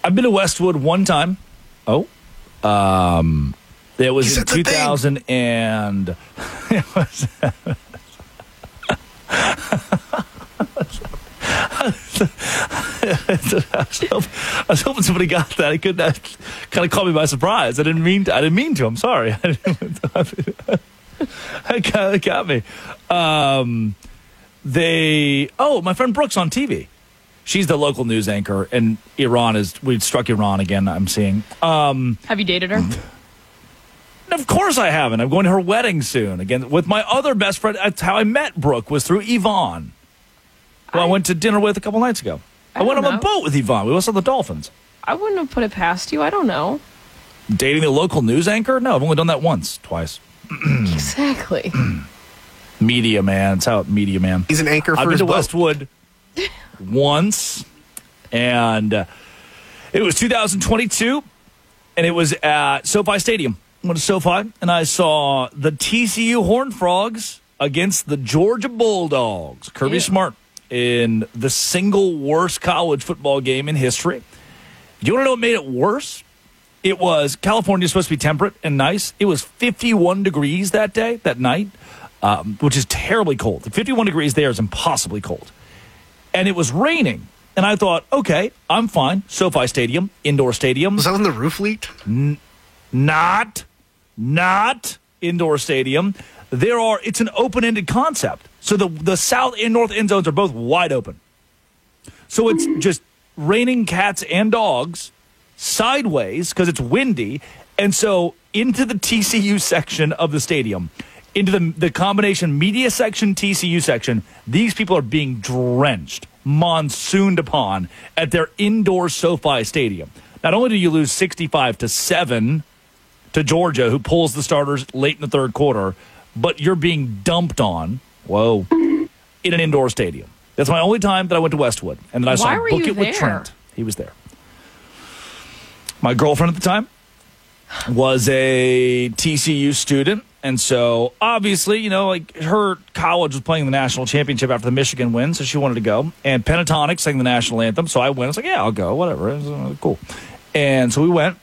I've been to Westwood one time. Oh. It was in 2000 and... It was... I was hoping somebody got that. It could kind of caught me by surprise. I didn't mean to. I'm sorry. It got me. My friend Brooke's on TV. She's the local news anchor, and we struck Iran again, I'm seeing. Have you dated her? Of course I haven't. I'm going to her wedding soon. Again, with my other best friend. That's how I met Brooke, was through Yvonne, who I went to dinner with a couple nights ago. I went on a boat with Yvonne. We went on the Dolphins. I wouldn't have put it past you. I don't know. Dating the local news anchor? No, I've only done that twice. Exactly. Media man. It's how media man. He's an anchor for his boat. I've been to Westwood once, and it was 2022, and it was at SoFi Stadium. I went to SoFi, and I saw the TCU Horned Frogs against the Georgia Bulldogs. Kirby Smart in the single worst college football game in history. Do you want to know what made it worse? It was California supposed to be temperate and nice. It was 51 degrees that night, which is terribly cold. 51 degrees there is impossibly cold. And it was raining. And I thought, okay, I'm fine. SoFi Stadium, indoor stadium. Was that when the roof leaked? Not indoor stadium. It's an open-ended concept. So the south and north end zones are both wide open. So it's just raining cats and dogs sideways because it's windy. And so into the TCU section of the stadium, into the combination media section, TCU section, these people are being drenched, monsooned upon at their indoor SoFi Stadium. Not only do you lose 65-7 to Georgia, who pulls the starters late in the third quarter, but you're being dumped on, in an indoor stadium. That's my only time that I went to Westwood. And then I saw Book It with Trent. He was there. My girlfriend at the time was a TCU student. And so, obviously, her college was playing the national championship after the Michigan win, so she wanted to go. And Pentatonic sang the national anthem, so I went. I was like, yeah, I'll go, whatever. It was cool. And so we went.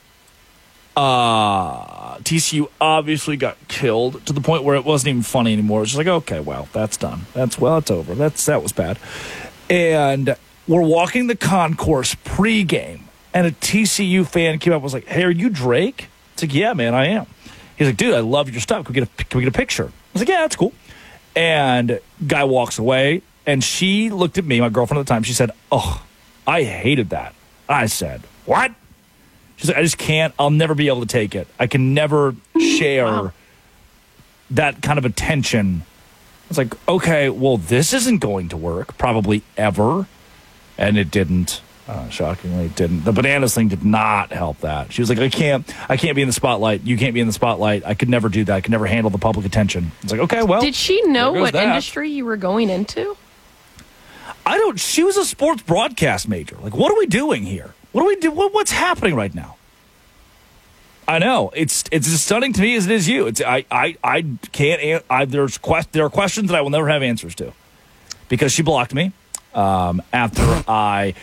TCU obviously got killed to the point where it wasn't even funny anymore. It was just like, okay, well, that's done. It's over. That was bad. And we're walking the concourse pregame, and a TCU fan came up and was like, hey, are you Drake? It's like, yeah, man, I am. He's like, dude, I love your stuff. Can we get a picture? I was like, yeah, that's cool. And guy walks away, and she looked at me, my girlfriend at the time. She said, oh, I hated that. I said, what? She's like, I just can't. I'll never be able to take it. I can never share that kind of attention. I was like, okay, well, this isn't going to work, probably ever. And it didn't. Shockingly, it didn't. The bananas thing did not help that. She was like, I can't be in the spotlight. You can't be in the spotlight. I could never do that. I could never handle the public attention. It's like, okay, well. Did she know what industry you were going into? She was a sports broadcast major. Like, what are we doing here? What do we do? What's happening right now? I know it's as stunning to me as it is you. I can't. There are questions that I will never have answers to, because she blocked me after I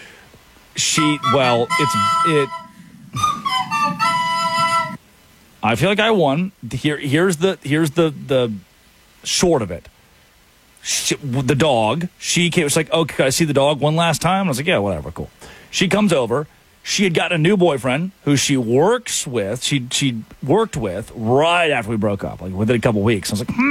feel like I won. Here's the short of it. The dog. She came. She's like, oh, can I see the dog one last time? I was like, yeah, whatever, cool. She comes over. She had gotten a new boyfriend who she works with. She worked with right after we broke up, like within a couple weeks. I was like,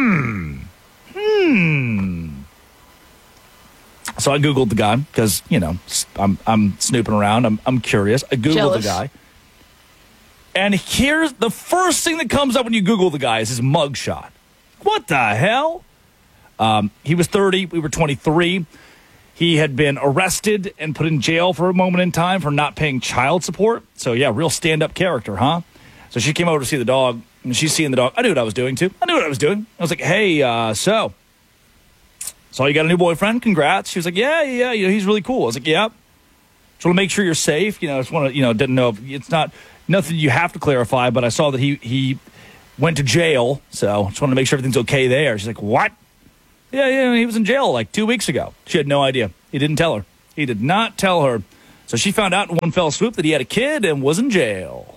So I Googled the guy because, I'm snooping around. I'm curious. I Googled the guy. And here's the first thing that comes up when you Google the guy is his mugshot. What the hell? He was 30. We were 23. He had been arrested and put in jail for a moment in time for not paying child support. So, yeah, real stand-up character, huh? So she came over to see the dog, and she's seeing the dog. I knew what I was doing, too. I was like, hey, so you got a new boyfriend? Congrats. She was like, yeah, he's really cool. I was like, yeah. Just want to make sure you're safe. Just want to, didn't know. It's not nothing you have to clarify, but I saw that he went to jail, so just wanted to make sure everything's okay there. She's like, what? Yeah, he was in jail like 2 weeks ago. She had no idea. He didn't tell her. He did not tell her. So she found out in one fell swoop that he had a kid and was in jail.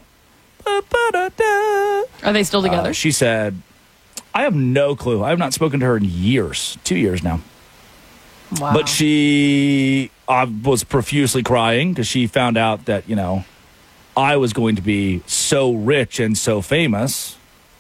Are they still together? She said, I have no clue. I have not spoken to her in years, 2 years now. Wow. But she was profusely crying because she found out that, I was going to be so rich and so famous.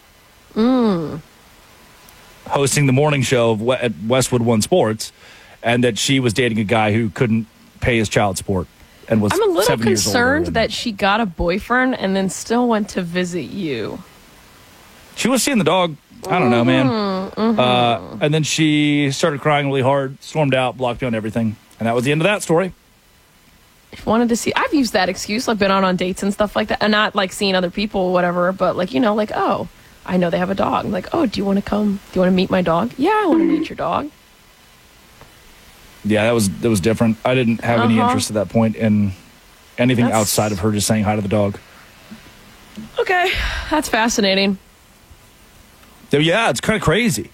Hosting the morning show at Westwood One Sports, and that she was dating a guy who couldn't pay his child support and was 7 years older. I'm a little concerned that she got a boyfriend and then still went to visit you. She was seeing the dog. I don't know, man. And then she started crying really hard, stormed out, blocked me on everything. And that was the end of that story. Wanted to see. I've used that excuse. I've been on dates and stuff like that. And not like seeing other people or whatever, but oh, I know they have a dog. I'm like, oh, do you want to come? Do you want to meet my dog? Yeah, I want to meet your dog. Yeah, that was different. I didn't have any interest at that point in anything outside of her just saying hi to the dog. Okay, that's fascinating. Yeah, it's kind of crazy.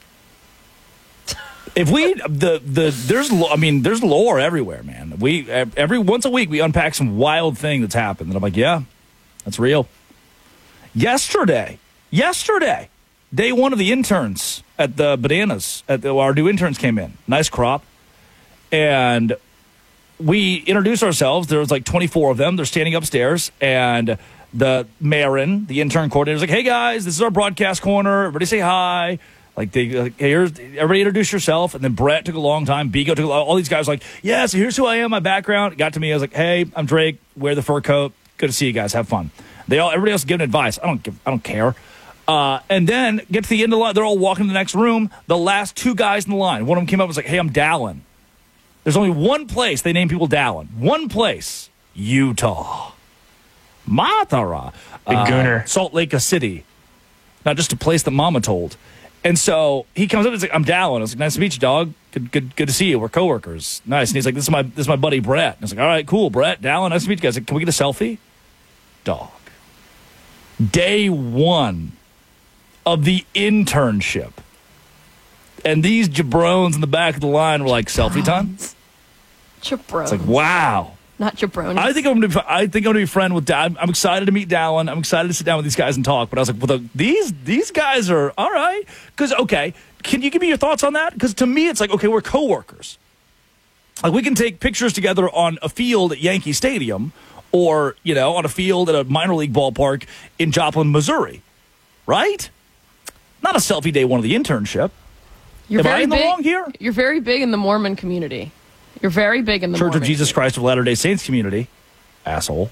If we there's lore everywhere, man. Every once a week we unpack some wild thing that's happened, and I'm like, yeah, that's real. Yesterday, day one of the interns at the Bananas, our new interns came in. Nice crop. And we introduced ourselves. There was like 24 of them. They're standing upstairs. And the Marin, the intern coordinator, was like, hey, guys, this is our broadcast corner. Everybody say hi. Hey, everybody introduce yourself. And then Brett took a long time. Bigo took all these guys were like, yeah, so here's who I am, my background. It got to me. I was like, hey, I'm Drake. Wear the fur coat. Good to see you guys. Have fun. Everybody else giving advice. I don't care. And then get to the end of the line. They're all walking to the next room. The last two guys in the line. One of them came up and was like, hey, I'm Dallin. There's only one place they name people Dallin. One place. Utah. Matara. Big Gooner. Salt Lake City. Not just a place that Mama told. And so he comes up and he's like, I'm Dallin. I was like, nice to meet you, dog. Good to see you. We're coworkers. Nice. And he's like, this is my buddy Brett. And I was like, all right, cool, Brett. Dallin, nice to meet you guys. Like, can we get a selfie? Dog. Day one of the internship. And these jabrones in the back of the line were like, selfie time? Jabrones. It's like, wow. Not jabrones. I think I'm gonna be friend with Dallin. I'm excited to meet Dallin. I'm excited to sit down with these guys and talk. But I was like, well, these guys are all right. Because, okay, can you give me your thoughts on that? Because to me, it's like, okay, we're coworkers. Like, we can take pictures together on a field at Yankee Stadium or, on a field at a minor league ballpark in Joplin, Missouri. Right? Not a selfie day one of the internship. Am I in the wrong here? You're very big in the Mormon community. You're very big in the Church Mormon of Jesus community. Christ of Latter-day Saints community. Asshole.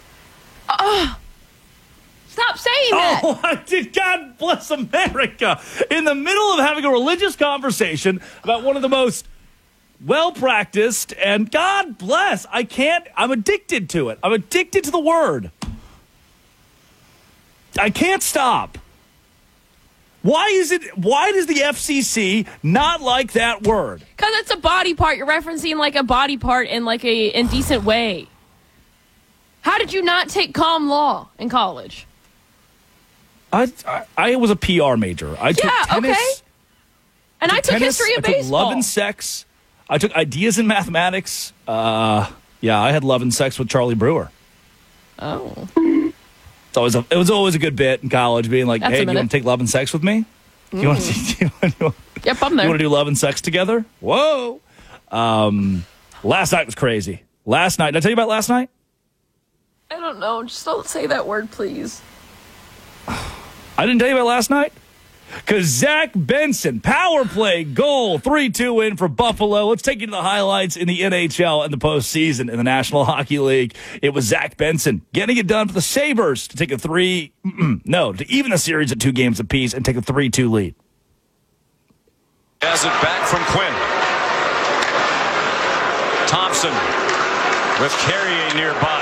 Stop saying that. Oh, I did. God bless America. In the middle of having a religious conversation about one of the most well-practiced, and God bless, I'm addicted to it. I'm addicted to the word. I can't stop. Why does the FCC not like that word? Because it's a body part. You're referencing like a body part in like a indecent way. How did you not take comm law in college? I was a PR major. I took tennis. Okay. And I took history of baseball. I took love and sex. I took ideas in mathematics. I had love and sex with Charlie Brewer. Oh. It was always a good bit in college, being like, hey, do you want to take love and sex with me? You want to? Yep, I'm there. You want to do love and sex together? Whoa. Last night was crazy. Last night. Did I tell you about last night? I don't know. Just don't say that word, please. I didn't tell you about last night? Because Zach Benson, power play goal, 3-2 win for Buffalo. Let's take you to the highlights in the NHL and the postseason in the National Hockey League. It was Zach Benson getting it done for the Sabres to take to even the series at 2 games apiece and take a 3-2 lead. Has it back from Quinn. Thompson with Carrier nearby.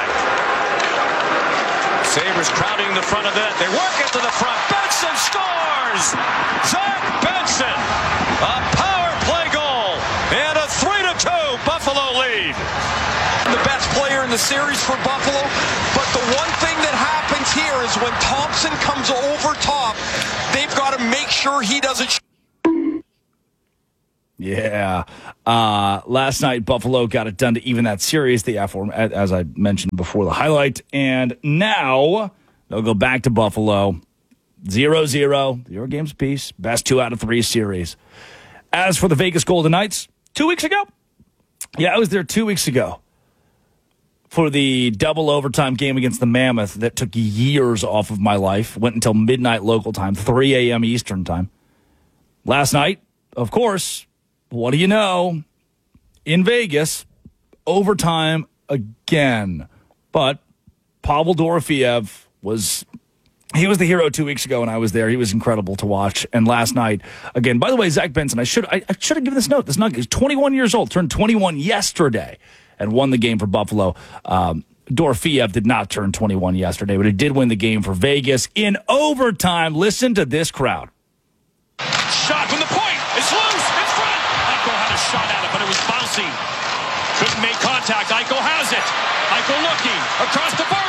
Sabres crowding the front of that. They work it to the front. Benson scores! Zach Benson! A power play goal! And a 3-2 Buffalo lead. The best player in the series for Buffalo. But the one thing that happens here is when Thompson comes over top, they've got to make sure he doesn't... Yeah. Last night, Buffalo got it done to even that series, as I mentioned before the highlight. And now they'll go back to Buffalo. 0-0. 0 games apiece. Best 2 out of 3 series. As for the Vegas Golden Knights, 2 weeks ago. Yeah, I was there 2 weeks ago for the double overtime game against the Mammoth that took years off of my life. Went until midnight local time, 3 a.m. Eastern time. Last night, of course, what do you know? In Vegas, overtime again. But Pavel Dorofeev was the hero 2 weeks ago when I was there. He was incredible to watch. And last night, again, by the way, Zach Benson, I should have given this note. He's 21 years old, turned 21 yesterday, and won the game for Buffalo. Dorofeev did not turn 21 yesterday, but he did win the game for Vegas in overtime. Listen to this crowd. Shot from the point. It's loose. It's front. Eichel had a shot at it, but it was bouncy. Couldn't make contact. Eichel has it. Eichel looking across the bar.